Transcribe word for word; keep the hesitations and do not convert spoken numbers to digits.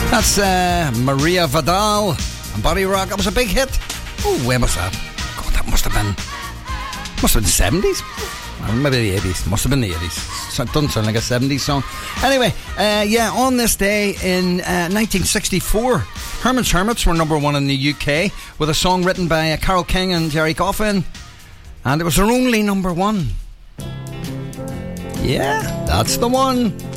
That's uh, Maria Vidal and Body Rock. That was a big hit. Oh, when was that? God, that must have been must have been the seventies. Or maybe the eighties. Must have been the eighties. So it doesn't sound like a seventies song. Anyway, uh, yeah, on this day in uh, nineteen sixty-four, Herman's Hermits were number one in the U K with a song written by uh, Carole King and Jerry Coffin, and it was their only number one. Yeah, that's the one.